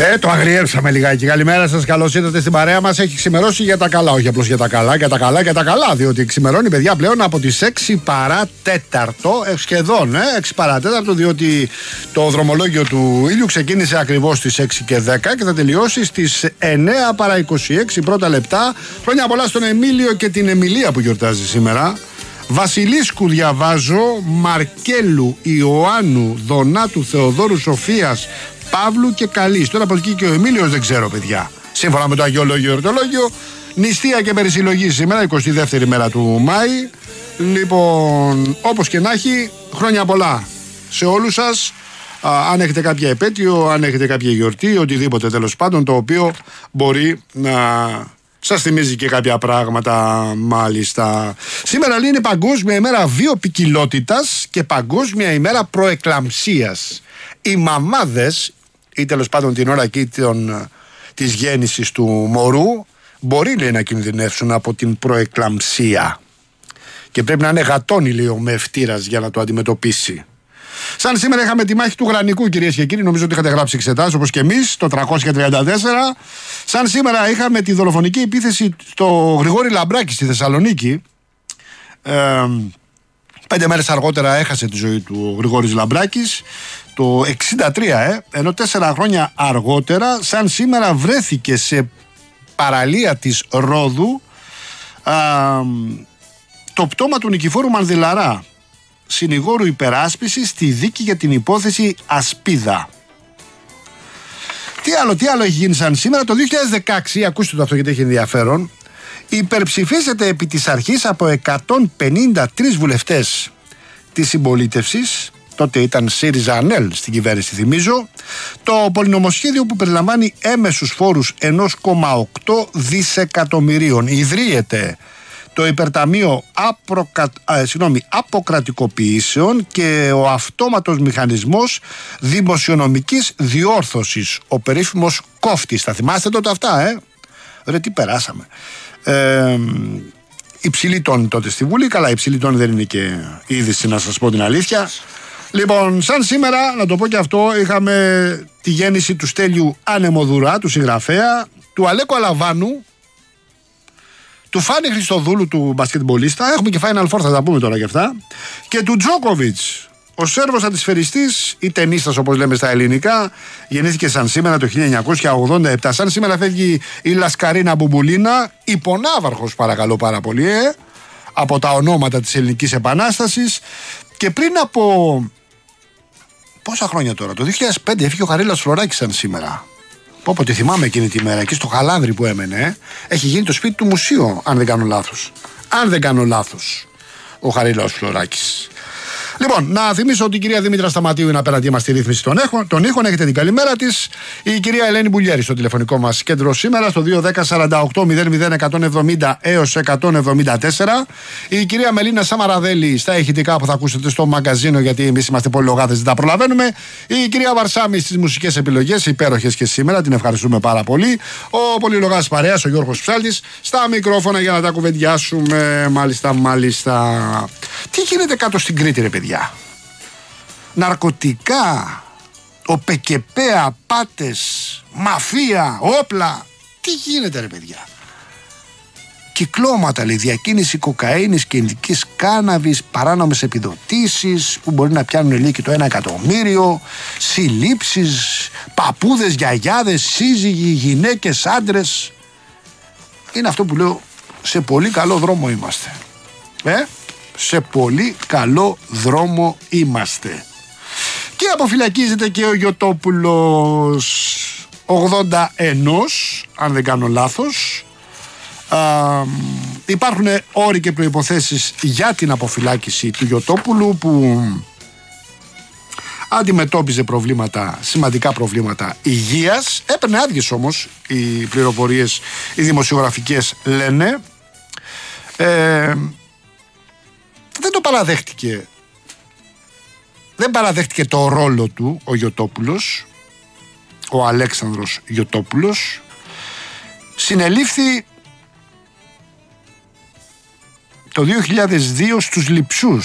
Το αγριέψαμε λιγάκι. Καλημέρα σας, καλώς ήρθατε στην παρέα μας. Έχει ξημερώσει για τα καλά, όχι απλώς για τα καλά, για τα καλά, για τα καλά. Διότι ξημερώνει, παιδιά, πλέον από τις 6 παρά τέταρτο, σχεδόν 6 παρά τέταρτο, διότι το δρομολόγιο του ήλιου ξεκίνησε ακριβώς στις 6 και 10 και θα τελειώσει στις 9 παρά 26 πρώτα λεπτά. Χρόνια πολλά στον Εμίλιο και την Εμιλία που γιορτάζει σήμερα. Βασιλίσκου διαβάζω, Μαρκέλου, Ιωάννου, Δονάτου, Θεοδόρου, Σοφίας, Παύλου και Καλής. Τώρα από εκεί και ο Εμίλιος δεν ξέρω, παιδιά. Σύμφωνα με το αγιολόγιο εορτολόγιο, νηστεία και περισυλλογή σήμερα, 22η μέρα του Μάη. Λοιπόν, όπως και να έχει, χρόνια πολλά σε όλους σας. Αν έχετε κάποια επέτειο, αν έχετε κάποια γιορτή, οτιδήποτε τέλος πάντων, το οποίο μπορεί να σας θυμίζει και κάποια πράγματα, μάλιστα. Σήμερα είναι Παγκόσμια ημέρα βιοποικιλότητας και Παγκόσμια ημέρα προεκλαμψίας. Οι μαμάδες, ή τέλος πάντων την ώρα εκεί της γέννησης του μωρού, μπορεί, λέει, να κινδυνεύσουν από την προεκλαμψία. Και πρέπει να είναι γατόνι, λέει, ο μευτήρας για να το αντιμετωπίσει. Σαν σήμερα είχαμε τη μάχη του Γρανικού, κυρίες και κύριοι, νομίζω ότι είχατε γράψει εξετάσεις όπως και εμείς, το 334. Σαν σήμερα είχαμε τη δολοφονική επίθεση στο Γρηγόρη Λαμπράκη στη Θεσσαλονίκη. 5 μέρες αργότερα έχασε τη ζωή του ο Γρηγόρης Λαμπράκης, το 63, ενώ 4 χρόνια αργότερα, σαν σήμερα, βρέθηκε σε παραλία της Ρόδου το πτώμα του Νικηφόρου Μανδυλαρά, συνηγόρου υπεράσπισης στη δίκη για την υπόθεση Ασπίδα. Τι άλλο έχει γίνει σαν σήμερα? Το 2016, ακούστε το αυτό γιατί έχει ενδιαφέρον, υπερψηφίσατε επί της αρχής από 153 βουλευτές της συμπολίτευσης, τότε ήταν ΣΥΡΙΖΑ ΑΝΕΛ στην κυβέρνηση, θυμίζω, το πολυνομοσχέδιο που περιλαμβάνει έμεσους φόρους 1,8 δισεκατομμυρίων. Ιδρύεται το υπερταμείο αποκρατικοποιήσεων και ο αυτόματος μηχανισμός δημοσιονομικής διόρθωσης, ο περίφημος κόφτης. Θα θυμάστε τότε αυτά, Ρε, τι περάσαμε. Υψηλή τόνη τότε στη Βουλή. Καλά, υψηλή τόνη δεν είναι και είδηση, να σας πω την αλήθεια. Λοιπόν, σαν σήμερα, να το πω και αυτό, είχαμε τη γέννηση του Στέλιου Ανεμοδουρά, του συγγραφέα, του Αλέκο Αλαβάνου, του Φάνη Χριστοδούλου, του μπασκετμπολίστα. Έχουμε και Final Four, θα τα πούμε τώρα και αυτά. Και του Τζόκοβιτς, ο Σέρβος αντισφαιριστής ή τενίστας όπως λέμε στα ελληνικά. Γεννήθηκε σαν σήμερα το 1987. Σαν σήμερα φεύγει η Λασκαρίνα Μπουμπουλίνα, υπονάβαρχος, παρακαλώ πάρα πολύ, από τα ονόματα της Ελληνικής Επανάστασης. Και πριν από πόσα χρόνια τώρα, το 2005 έφυγε ο Χαρίλαος Φλωράκης σαν σήμερα. Πω, τη θυμάμαι εκείνη τη μέρα, εκεί στο Χαλάνδρι που έμενε. Έχει γίνει το σπίτι του μουσείου, αν δεν κάνω λάθος. Ο Χαρίλαος Φλωράκης. Λοιπόν, να θυμίσω ότι η κυρία Δήμητρα Σταματίου είναι απέναντί μας στη ρύθμιση των ήχων. Έχετε την καλημέρα της. Η κυρία Ελένη Μπουλιέρη στο τηλεφωνικό μας κέντρο σήμερα, στο 210-48-00-170 έως 174. Η κυρία Μελίνα Σαμαραδέλη στα ηχητικά που θα ακούσετε στο μαγκαζίνο, γιατί εμείς είμαστε πολυλογάδες, δεν τα προλαβαίνουμε. Η κυρία Βαρσάμι στις μουσικές επιλογές, υπέροχες και σήμερα, την ευχαριστούμε πάρα πολύ. Ο πολυλογάς παρέας, ο Γιώργος Ψάλτης, στα μικρόφωνα για να τα κουβεντιάσουμε. Μάλιστα. Τι γίνεται κάτω στην Κρήτη, ρε παιδιά? Ναρκωτικά, ΟΠΕΚΕΠΕ, απάτες, μαφία, όπλα. Τι γίνεται, ρε παιδιά? Κυκλώματα, λέει, διακίνηση κοκαίνης και ειδικής κάναβης, παράνομες επιδοτήσεις που μπορεί να πιάνουν λύκη το 1 εκατομμύριο, συλλήψεις, παππούδες, γιαγιάδες, σύζυγοι, γυναίκες, άντρες. Είναι αυτό που λέω, σε πολύ καλό δρόμο είμαστε. Σε πολύ καλό δρόμο είμαστε. Και αποφυλακίζεται και ο Γιωτόπουλος, 81, αν δεν κάνω λάθος. Υπάρχουν όροι και προϋποθέσεις για την αποφυλάκηση του Γιωτόπουλου, που αντιμετώπιζε σημαντικά προβλήματα υγείας. Έπαιρνε άδειες όμως, οι πληροφορίες, οι δημοσιογραφικές λένε. Δεν το παραδέχτηκε. Δεν παραδέχτηκε το ρόλο του ο Γιωτόπουλος, ο Αλέξανδρος Γιωτόπουλος. Συνελήφθη το 2002 στους Λειψούς,